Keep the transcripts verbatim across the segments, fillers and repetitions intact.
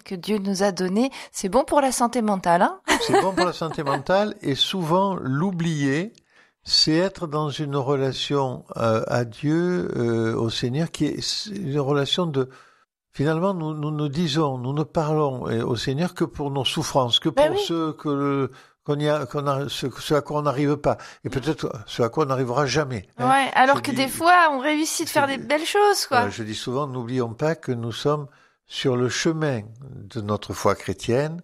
que Dieu nous a donné. C'est bon pour la santé mentale, hein? C'est bon pour la santé mentale et souvent l'oublier, c'est être dans une relation euh, à Dieu, euh, au Seigneur, qui est une relation de... Finalement, nous nous, nous disons, nous ne parlons euh, au Seigneur que pour nos souffrances, que pour Ben oui. ceux que le, qu'on y a, qu'on a, ce, ce à quoi on n'arrive pas, et peut-être ce à quoi on n'arrivera jamais. Hein. Ouais, alors Je que dis- des fois, on réussit de faire je des dis- belles choses, quoi. Voilà, je dis souvent, n'oublions pas que nous sommes sur le chemin de notre foi chrétienne,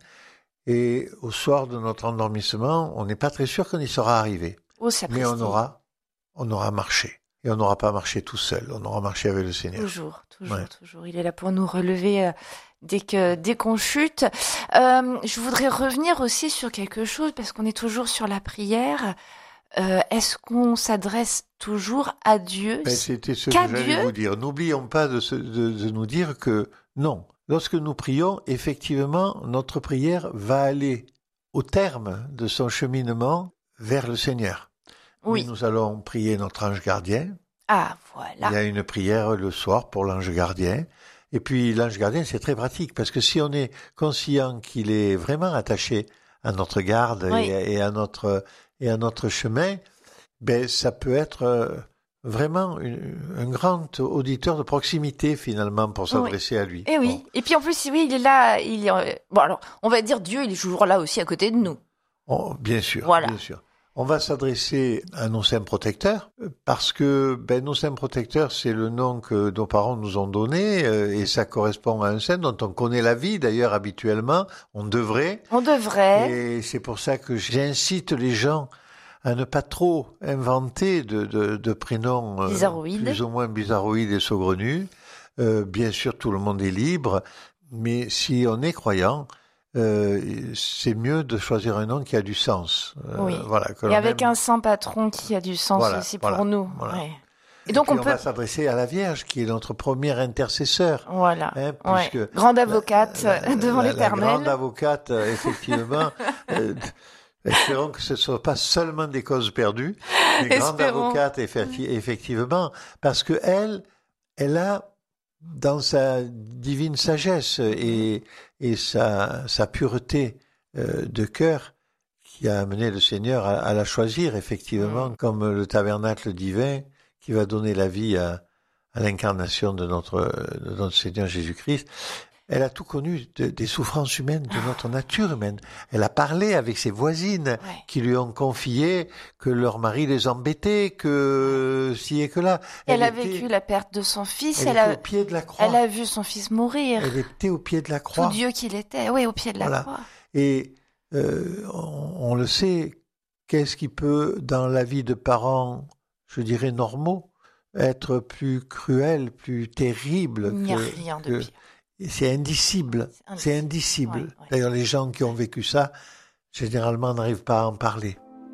et au soir de notre endormissement, on n'est pas très sûr qu'on y sera arrivé. Oh, ça Mais on aura, on aura marché. Et on n'aura pas marché tout seul, on aura marché avec le Seigneur. Toujours, toujours, Ouais. toujours. Il est là pour nous relever euh, dès que dès qu'on chute. Euh, je voudrais revenir aussi sur quelque chose parce qu'on est toujours sur la prière. Euh, est-ce qu'on s'adresse toujours à Dieu? Ben, c'était ce Qu'à que j'allais Dieu vous dire. N'oublions pas de, se, de, de nous dire que non, lorsque nous prions, effectivement, notre prière va aller au terme de son cheminement vers le Seigneur. Oui. Mais nous allons prier notre ange gardien. Ah, Il y voilà. a une prière le soir pour l'ange gardien. Et puis l'ange gardien, c'est très pratique parce que si on est conscient qu'il est vraiment attaché à notre garde Oui. et, et à notre et à notre chemin, ben ça peut être euh, vraiment une, un grand auditeur de proximité finalement pour s'adresser à lui. Et oui. Bon. Et puis en plus, oui, il est là. Il est... euh, Bon, alors, on va dire Dieu, il est toujours là aussi à côté de nous. On- bien sûr, Voilà. bien sûr. On va s'adresser à nos saints protecteurs parce que ben, nos saints protecteurs, c'est le nom que nos parents nous ont donné euh, et ça correspond à un saint dont on connaît la vie d'ailleurs habituellement, on devrait. On devrait. Et c'est pour ça que j'incite les gens à ne pas trop inventer de, de, de prénoms euh, Bizarroïdes. plus ou moins bizarroïdes et saugrenus. Euh, bien sûr, tout le monde est libre, mais si on est croyant, euh, c'est mieux de choisir un nom qui a du sens. Euh, Oui. Voilà, que Et l'on avec aime. un saint patron qui a du sens Voilà, aussi voilà, pour nous. voilà. Ouais. Et Et donc puis on on peut. va s'adresser à la Vierge, qui est notre première intercesseur. Voilà. Hein, Ouais. puisque Grande avocate la- la- devant la- l'Éternel. La grande avocate, euh, effectivement. euh, espérons que ce ne soit pas seulement des causes perdues, mais grande Espérons. avocate, effe- effectivement, parce que elle, elle a, dans sa divine sagesse et, et sa, sa pureté euh, de cœur, qui a amené le Seigneur à, à la choisir, effectivement, Mm. comme le tabernacle divin qui va donner la vie à, à l'incarnation de notre, de notre Seigneur Jésus-Christ. Elle a tout connu de- des souffrances humaines, de notre nature humaine. Elle a parlé avec ses voisines Ouais. qui lui ont confié que leur mari les embêtait, que ci et que là. Elle, a était- vécu la perte de son fils. Elle, Elle, était a, au pied de la croix. elle a vu son fils mourir. Elle était au pied de la Tout croix. Dieu qu'il était. Oui, au pied de la Voilà. croix. Et euh, on, on le sait, qu'est-ce qui peut, dans la vie de parents, je dirais normaux, être plus cruel, plus terrible Il n'y a que, rien de que- pire. C'est indicible. C'est C'est indicible. indicible. Ouais, ouais. D'ailleurs, les gens qui ont vécu ça, généralement, n'arrivent pas à en parler.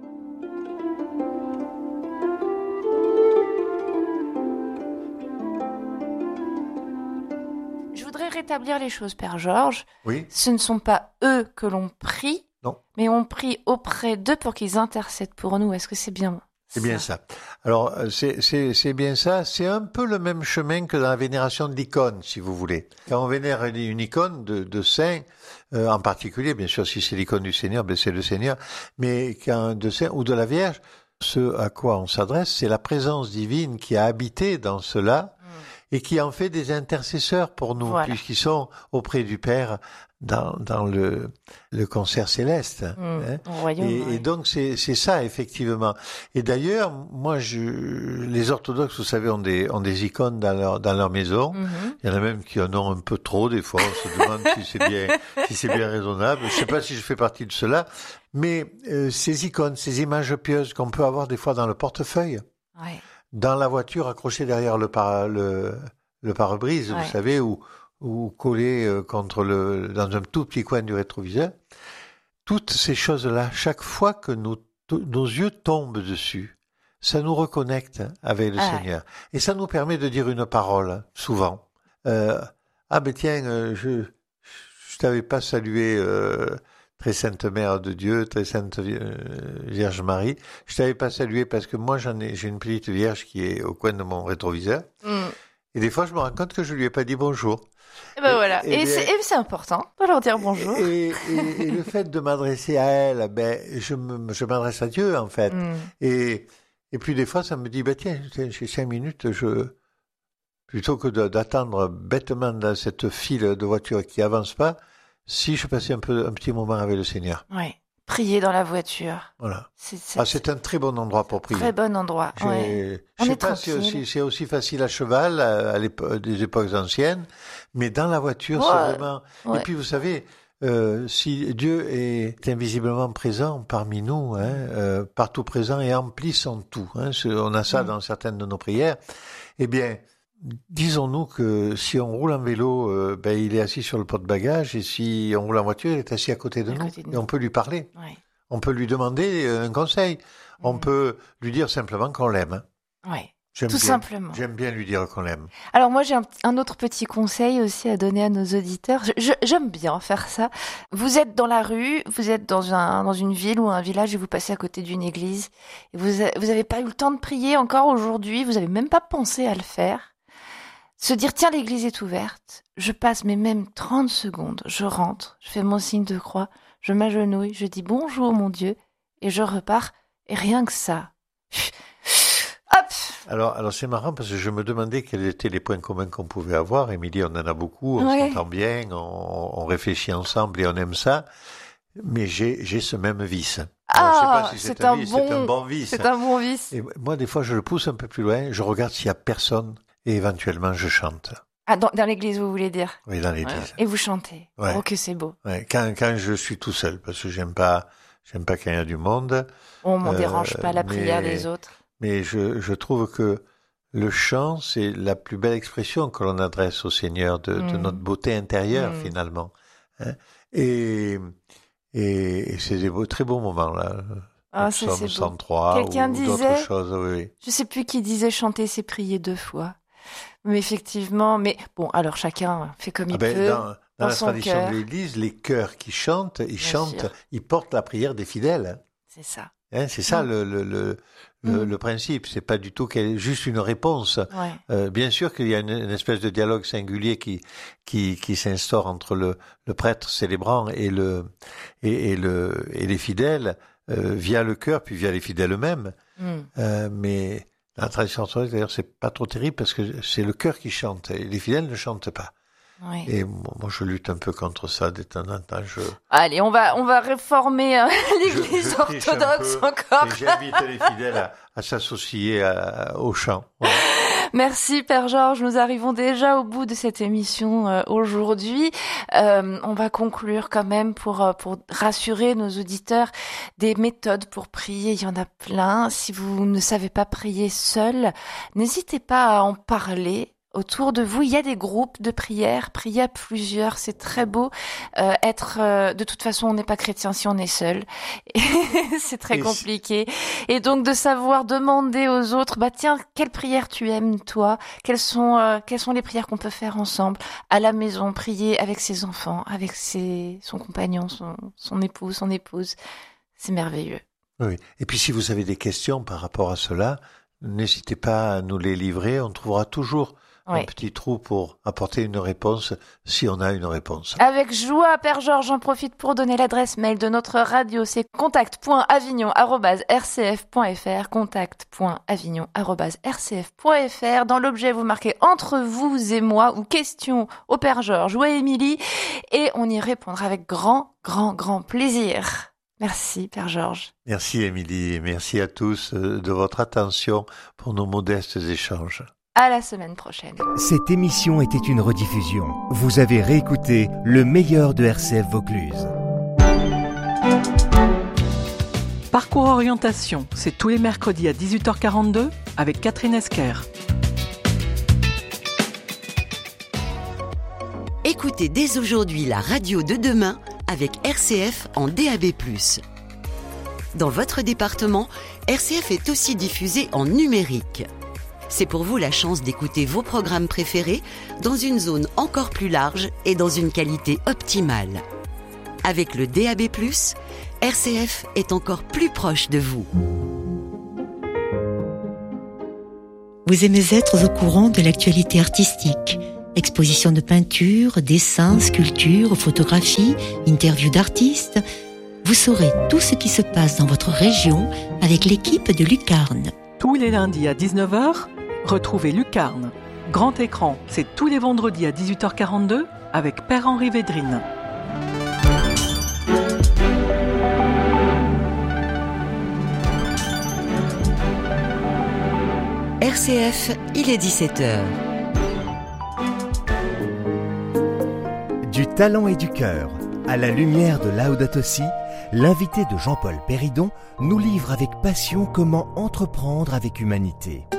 Je voudrais rétablir les choses, Père Georges. Oui, Ce ne sont pas eux que l'on prie, Non. mais on prie auprès d'eux pour qu'ils intercèdent pour nous. Est-ce que c'est bien c'est bien ça. Alors, euh, c'est, c'est, c'est bien ça. C'est un peu le même chemin que dans la vénération de l'icône, si vous voulez. Quand on vénère une icône de, de saint, euh, en particulier, bien sûr, si c'est l'icône du Seigneur, ben c'est le Seigneur, mais quand de saint ou de la Vierge, ce à quoi on s'adresse, c'est la présence divine qui a habité dans cela et qui en fait des intercesseurs pour nous, Voilà. puisqu'ils sont auprès du Père dans, dans le, le concert céleste. Mmh. hein. Au royaume, Et, ouais. et donc c'est c'est ça effectivement. Et d'ailleurs, moi, je, les orthodoxes, vous savez, ont des ont des icônes dans leur dans leur maison. Mhm. Il y en a même qui en ont un peu trop des fois. On se demande si c'est bien si c'est bien raisonnable. Je sais pas si je fais partie de cela, mais euh, ces icônes, ces images pieuses qu'on peut avoir des fois dans le portefeuille, Ouais. dans la voiture accrochée derrière le par le le pare-brise, Ouais. vous savez, ou ou collée euh, contre le dans un tout petit coin du rétroviseur. Toutes ces choses-là, chaque fois que nos, nos yeux tombent dessus, ça nous reconnecte avec le Ah. Seigneur. Et ça nous permet de dire une parole, souvent. Euh, ah ben tiens, euh, je je t'avais pas salué, euh, très sainte Mère de Dieu, très sainte euh, Vierge Marie. Je t'avais pas salué parce que moi j'en ai, j'ai une petite Vierge qui est au coin de mon rétroviseur. Mm. Et des fois, je me rends compte que je lui ai pas dit bonjour. Et ben et, voilà. Et, et, et, c'est, et c'est important de leur dire bonjour. Et, et, et le fait de m'adresser à elle, ben, je, me, je m'adresse à Dieu, en fait. Mm. Et, et puis, des fois, ça me dit, ben, tiens, j'ai cinq minutes, je, plutôt que de, d'attendre bêtement dans cette file de voitures qui avance pas, si je passais un peu, un petit moment avec le Seigneur. Oui. Prier dans la voiture. Voilà. C'est, c'est, ah, c'est un très bon endroit pour prier. Très bon endroit. Ouais. Je ne sais pas si aussi, c'est aussi facile à cheval à, à l'époque, des époques anciennes, mais dans la voiture, ouais. c'est vraiment. Ouais. Et puis vous savez, euh, si Dieu est invisiblement présent parmi nous, hein, euh, partout présent et emplissant tout, hein, on a ça mmh. dans certaines de nos prières. Eh bien, disons-nous que si on roule en vélo, euh, ben il est assis sur le porte-bagages, et si on roule en voiture, il est assis à côté de, à nous, côté de nous, et on peut lui parler. Ouais. On peut lui demander un conseil. On mmh. peut lui dire simplement qu'on l'aime. Oui, j'aime tout bien, simplement. J'aime bien lui dire qu'on l'aime. Alors moi, j'ai un, un autre petit conseil aussi à donner à nos auditeurs. Je, je, j'aime bien faire ça. Vous êtes dans la rue, vous êtes dans, un, dans une ville ou un village et vous passez à côté d'une église. Et vous n'avez pas eu le temps de prier encore aujourd'hui, vous n'avez même pas pensé à le faire. Se dire, tiens, l'église est ouverte, je passe mais même trente secondes, je rentre, je fais mon signe de croix, je m'agenouille, je dis bonjour mon Dieu, et je repars, et rien que ça. Hop! Alors, alors c'est marrant parce que je me demandais quels étaient les points communs qu'on pouvait avoir. Émilie, on en a beaucoup, on ouais. s'entend bien, on, on réfléchit ensemble et on aime ça, mais j'ai, j'ai ce même vice. Alors, ah, je sais pas si c'est, c'est un, un vice, bon, c'est un bon vice. C'est un bon vice. Et moi, des fois, je le pousse un peu plus loin, je regarde s'il y a personne. Et éventuellement, je chante. Ah, dans, dans l'église, vous voulez dire? Oui, dans l'église. Ouais. Et vous chantez? Ouais. Oh, que c'est beau. Ouais. Quand, quand je suis tout seul, parce que j'aime pas, j'aime pas qu'il y ait du monde. On ne euh, dérange pas la mais, prière des autres. Mais je, je trouve que le chant, c'est la plus belle expression que l'on adresse au Seigneur de, mmh. de notre beauté intérieure, mmh. finalement. Hein? Et, et, et c'est des beaux, très beaux moments, là. Ah, ça, c'est cent trois Quelqu'un ou disait, d'autres choses, oui. Je sais plus qui disait chanter, c'est prier deux fois. Mais effectivement, mais bon, alors chacun fait comme ah il ben, peut. Dans, dans, dans la tradition cœur. de l'Église, les chœurs qui chantent, ils Bien chantent, sûr. Ils portent la prière des fidèles. C'est ça. Hein, c'est ça mmh. le, le, le, mmh. le, le principe. C'est pas du tout juste une réponse. Ouais. Euh, bien sûr qu'il y a une, une espèce de dialogue singulier qui qui, qui s'instaure entre le, le prêtre célébrant et le et, et le et les fidèles euh, via le chœur puis via les fidèles eux-mêmes. Mmh. Euh, mais la tradition orthodoxe, d'ailleurs, c'est pas trop terrible parce que c'est le chœur qui chante et les fidèles ne chantent pas. Oui. Et moi, je lutte un peu contre ça de temps en temps. Je... Allez, on va, on va réformer euh, l'Église je, je orthodoxe peu, encore. Et j'invite les fidèles à, à s'associer à, au chant. Voilà. Merci Père Georges, nous arrivons déjà au bout de cette émission euh, aujourd'hui. Euh, on va conclure quand même pour euh, pour rassurer nos auditeurs des méthodes pour prier. Il y en a plein. Si vous ne savez pas prier seul, n'hésitez pas à en parler. Autour de vous, il y a des groupes de prière, prier à plusieurs, c'est très beau. Euh, être, euh, de toute façon, on n'est pas chrétien si on est seul, et c'est très et compliqué. Si... Et donc de savoir demander aux autres, bah tiens, quelle prière tu aimes toi ? Quelles sont, euh, quelles sont les prières qu'on peut faire ensemble à la maison, prier avec ses enfants, avec ses, son compagnon, son, son époux, son épouse, c'est merveilleux. Oui. Et puis si vous avez des questions par rapport à cela, n'hésitez pas à nous les livrer. On trouvera toujours Oui. un petit trou pour apporter une réponse, si on a une réponse. Avec joie, Père Georges, j'en profite pour donner l'adresse mail de notre radio, c'est contact point avignon arobase r c f point f r, contact point avignon arobase r c f point f r. Dans l'objet, vous marquez entre vous et moi, ou question au Père Georges ou à Émilie, et on y répondra avec grand, grand, grand plaisir. Merci, Père Georges. Merci, Émilie, et merci à tous de votre attention pour nos modestes échanges. À la semaine prochaine. Cette émission était une rediffusion. Vous avez réécouté le meilleur de R C F Vaucluse. Parcours Orientation, c'est tous les mercredis à dix-huit heures quarante-deux avec Catherine Esquer. Écoutez dès aujourd'hui la radio de demain avec R C F en D A B plus. Dans votre département, R C F est aussi diffusé en numérique. C'est pour vous la chance d'écouter vos programmes préférés dans une zone encore plus large et dans une qualité optimale. Avec le D A B plus, R C F est encore plus proche de vous. Vous aimez être au courant de l'actualité artistique. Expositions de peinture, dessins, sculptures, photographies, interviews d'artistes. Vous saurez tout ce qui se passe dans votre région avec l'équipe de Lucarne. Tous les lundis à dix-neuf heures, retrouvez Lucarne. Grand écran, c'est tous les vendredis à dix-huit heures quarante-deux avec Père-Henri Védrine. R C F, il est dix-sept heures. Du talent et du cœur, à la lumière de Laudato Si, l'invité de Jean-Paul Péridon nous livre avec passion comment entreprendre avec humanité.